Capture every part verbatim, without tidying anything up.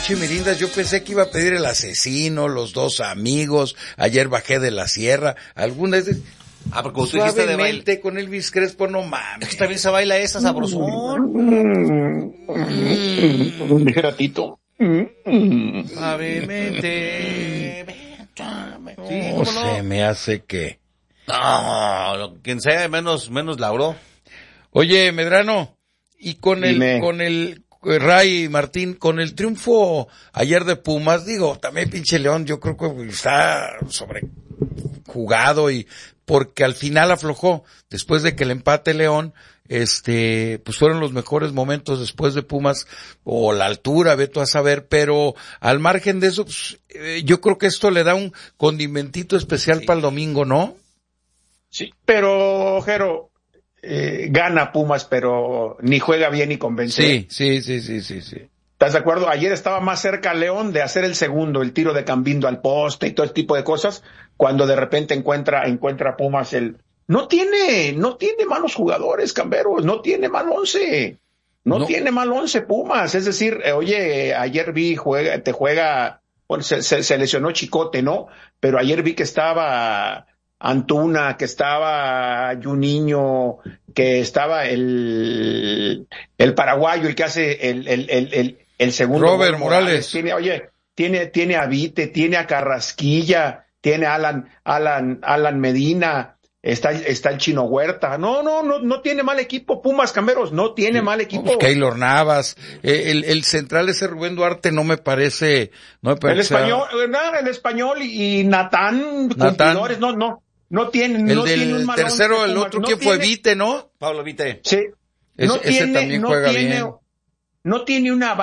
pinche Mirindas, yo pensé que iba a pedir El Asesino, Los Dos Amigos, Ayer Bajé de la Sierra, algunas de... Ah, porque como tú dijiste de baile. Con Elvis Crespo, no mames. Es que también se baila esa sabrosón. Dijera Tito. Suavemente. Sí, no se me hace que... No, quien sea, menos, menos Lauro. Oye, Medrano, y con Dime. el, con el, Ray Martín, con el triunfo ayer de Pumas, digo, también pinche León, yo creo que está sobrejugado y porque al final aflojó, después de que el empate León, este, pues fueron los mejores momentos después de Pumas, o la altura, veto a saber, pero al margen de eso, pues, eh, yo creo que esto le da un condimentito especial sí. para el domingo, ¿no? Sí, pero, Jero, eh, gana Pumas, pero ni juega bien ni convence. Sí, sí, sí, sí, sí, sí. ¿Estás de acuerdo? Ayer estaba más cerca León de hacer el segundo, el tiro de Cambindo al poste y todo ese tipo de cosas, cuando de repente encuentra, encuentra Pumas el... No tiene, no tiene malos jugadores, Camberos, no tiene mal once, no, no. tiene mal once Pumas, es decir, eh, oye, ayer vi, juega, te juega, bueno, se, se, se lesionó Chicote, ¿no? Pero ayer vi que estaba Antuna, que estaba Juninho, que estaba el, el paraguayo, el que hace el, el, el, el, el segundo. Robert Morales. Morales. Tiene, oye, tiene, tiene a Vite, tiene a Carrasquilla, tiene a Alan, Alan, Alan Medina, está, está el Chino Huerta. No, no, no, no tiene mal equipo Pumas, Camberos, no tiene sí, mal equipo. Pues Keylor Navas, eh, el, el central ese Rubén Duarte no me parece, no me parece. El español, nada, el español y Natán, cumplidores, no, no. No tiene, el no del tiene un mal tercero, once, el otro, no ¿quién tiene, fue? Vite, ¿no? Pablo Vite. Sí. Es, no ese tiene, también no juega tiene, bien. No tiene una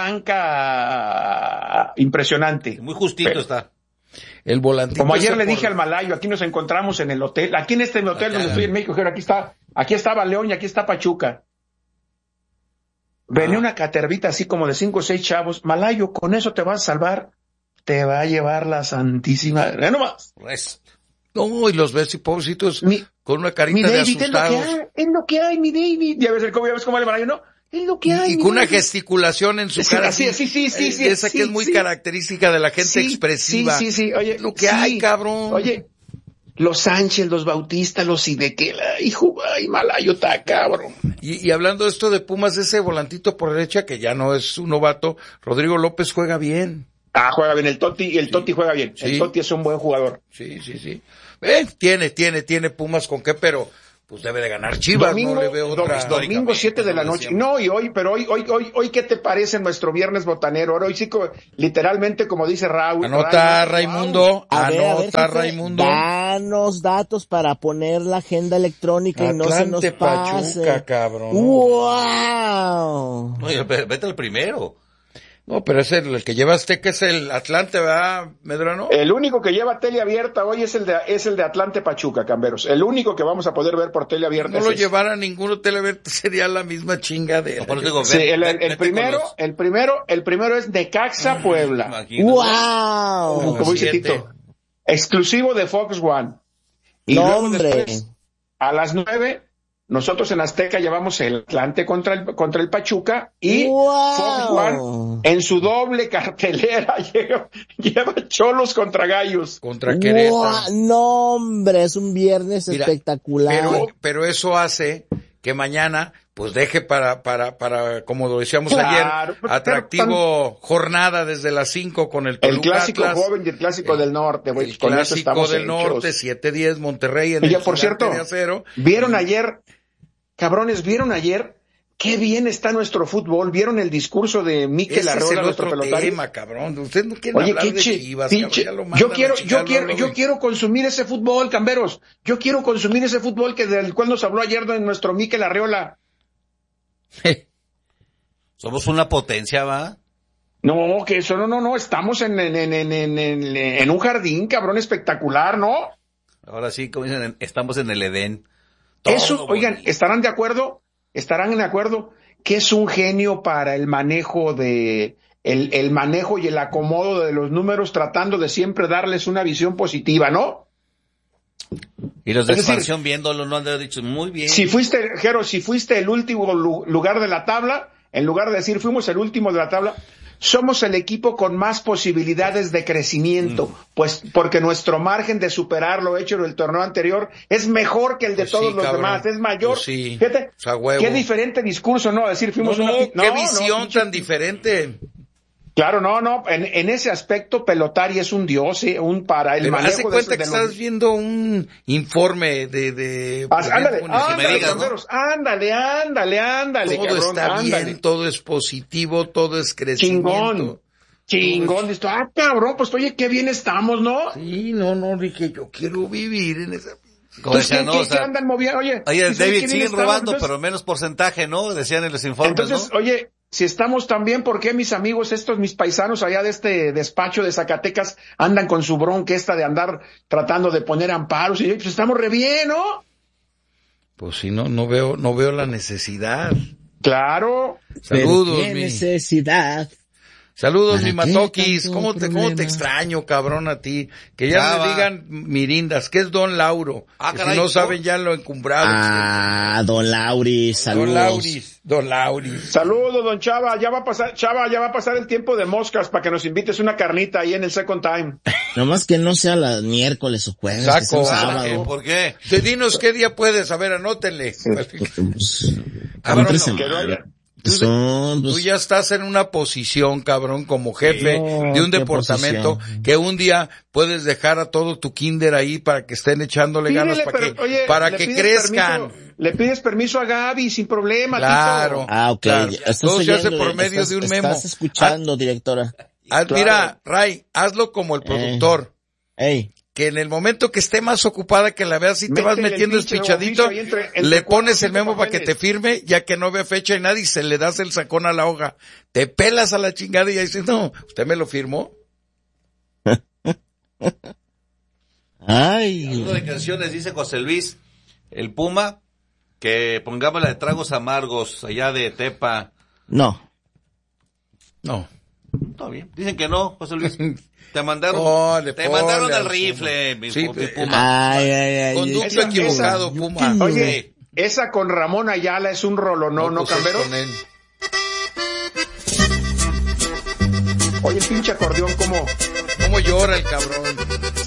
banca impresionante. Muy justito pero, está. El volantito. Como ayer le por... dije al malayo, aquí nos encontramos en el hotel, aquí en este hotel Acá, donde estoy en México, aquí está, aquí estaba León y aquí está Pachuca. Venía ah. una catervita así como de cinco o seis chavos. Malayo, con eso te vas a salvar. Te va a llevar la santísima. Ve nomás. Pues. No, y los ves y pobrecitos mi, con una carita mi de David, asustados. Es lo que hay, es lo que hay, mi David. Ya ves, ya ves cómo el malayo, ¿no? Es lo que hay. Y, y con una gesticulación en su sí, cara. Sí, sí, sí, sí, sí. Esa sí, que es muy sí. característica de la gente sí, expresiva. Sí, sí, sí. Oye, lo que sí. hay, cabrón. Oye, los Sánchez, los Bautista, los Idequela, hijo, ay, malayo está, cabrón. Y, y hablando de esto de Pumas, ese volantito por derecha, que ya no es un novato, Rodrigo López juega bien. Ah, juega bien, el Toti, el sí. Toti juega bien. Sí. El Toti es un buen jugador. Sí, sí, sí. Eh, tiene, tiene, tiene Pumas con qué, pero pues debe de ganar Chivas, domingo, no le veo otra. Domingo siete de la noche. No, y hoy, pero hoy, hoy, hoy, hoy, ¿qué te parece nuestro viernes botanero? Hoy sí, literalmente, como dice Raúl. Anota, Raúl, Raimundo, a ver, anota, a ver, Raimundo. Danos datos para poner la agenda electrónica Atlante, y no se nos pase. Pachuca, cabrón. ¡Wow! No, vete al primero. No, pero es el, el que lleva Azteca es el Atlante, ¿verdad, Medrano? El único que lleva tele abierta hoy es el de es el de Atlante Pachuca, Camberos. El único que vamos a poder ver por tele abierta. No es lo ese. llevara ninguno tele abierta, sería la misma chingadera. No, digo, sí, ven, el, el, ven, el primero, los... el primero, el primero es Necaxa Puebla. ¡Wow! Como, como dice Tito. Exclusivo de Fox One. Y no, luego hombre. Después, a las nueve, nosotros en Azteca llevamos el Atlante contra el, contra el Pachuca y wow. Fox One en su doble cartelera lleva, lleva Cholos contra Gallos. Contra Querétaro. Wow. No, hombre, es un viernes Mira, espectacular. Pero, pero eso hace que mañana, pues deje para, para, para, como lo decíamos claro, ayer, atractivo tan... jornada desde las cinco con el Toluca El clásico Atlas, joven y el clásico el, del norte, güey. El con clásico eso del hechos. norte, siete diez, Monterrey en y ya, el por cierto, de acero. ¿Vieron ayer, cabrones, vieron ayer qué bien está nuestro fútbol? ¿Vieron el discurso de Mikel Arreola, nuestro pelotario? Tema, cabrón. Usted no quiere Oye, hablar de pinche, Chivas, pinche, cabrón, yo quiero, yo quiero, de... yo quiero consumir ese fútbol, Camberos. Yo quiero consumir ese fútbol que del cual nos habló ayer de nuestro Mikel Arreola. Somos una potencia, ¿va? No, que eso no, no, no, estamos en, en, en, en, en, en un jardín, cabrón, espectacular, ¿no? Ahora sí, como dicen, estamos en el Edén. Todo eso, oigan, bonito. ¿Estarán de acuerdo? ¿Estarán de acuerdo que es un genio para el manejo de, el, el manejo y el acomodo de los números, tratando de siempre darles una visión positiva, ¿no? Y los de es expansión decir, viéndolo, no han dicho muy bien. Si fuiste, Jero, si fuiste el último lugar de la tabla, en lugar de decir fuimos el último de la tabla, somos el equipo con más posibilidades de crecimiento, mm. pues porque nuestro margen de superar lo hecho en el torneo anterior es mejor que el de pues todos sí, los cabrón. demás, es mayor. Pues sí. Fíjate, o sea, huevo. qué diferente discurso, ¿no? Decir, fuimos no, no, una... qué no, visión no, tan diferente. Claro, no, no, en, en ese aspecto Pelotari es un dios, ¿eh? un para el Pero manejo hace de cuenta esos- que de los- estás viendo un informe de... de Haz- Ándale, Bueno, que me ándale, digas, ¿no? Camberos, ándale, ándale, ándale, Todo cabrón, está ándale. bien, todo es positivo, todo es crecimiento. Chingón, chingón, listo, ah, cabrón, pues oye, qué bien estamos, ¿no? Sí, no, no, dije, yo quiero vivir en esa... Como Entonces, decían, ¿qué, no, qué- o sea, qué andan moviendo? Oye, oye, ¿sí saben David, qué bien siguen estamos? robando, Entonces- pero menos porcentaje, ¿no? Decían en los informes, Entonces, ¿no? oye, si estamos tan bien, ¿por qué mis amigos, estos, mis paisanos allá de este despacho de Zacatecas, andan con su bronca esta de andar tratando de poner amparos? Y pues estamos re bien, ¿no? Pues sí, no, no veo, no veo la necesidad. Claro. Saludos, Pero qué mi... necesidad. Saludos, mi ¿Para qué Matoquis. tanto ¿Cómo te, ¿Cómo te problema? extraño, cabrón, a ti? Que ya Ya me va. digan mirindas. ¿Qué es Don Lauro? Ah, Que caray, si no ¿no? saben ya lo encumbrado. Ah, don Lauris, saludos. Don Lauris, Don Lauris. Saludos, don Chava, ya va a pasar, Chava, ya va a pasar el tiempo de moscas para que nos invites una carnita ahí en el Second Time. Nomás que no sea la miércoles o jueves, que sea Saco. un Ah, sábado. ¿por qué? Te dinos qué día puedes. A ver, anótenle. Pues, Cabrón, entre no, semana. Tú, Son, tú pues, ya estás en una posición, cabrón, como jefe No, de un ¿qué departamento, posición? que un día puedes dejar a todo tu kinder ahí para que estén echándole ganas Pídele, para pero, que, oye, para le que pides crezcan. permiso- le pides permiso a Gaby sin problema, Claro. Tito. Ah, ok. Claro. Estás Todo se hace oyendo, por medio estás- de un memo. Estás escuchando, directora. Haz- Claro. Mira, Ray, hazlo como el productor. Ey, Que en el momento que esté más ocupada que la veas, si te vas Métele el metiendo pinche espichadito, oficio ahí entre- entre le cuatro pones o el cinco memo para que te papeles. firme, ya que no vea fecha y nada, y se le das el sacón a la hoja. Te pelas a la chingada y ya dices, no, ¿usted me lo firmó? ay, Hablando de canciones, dice José Luis, el Puma, que pongamos la de Tragos Amargos, allá de Tepa. no. No. Está bien. Dicen que no, José Luis. Te mandaron, Ponle, te ponle mandaron al el rifle, mi, Sí, mi eh, Puma. Ay, ay, ay. Conducto esa- equivocado, esa- Puma. Oye, esa con Ramón Ayala es un rolo, ¿no, no, pues es Camberos? con él. Oye, el pinche acordeón, como... ¿Cómo llora el cabrón?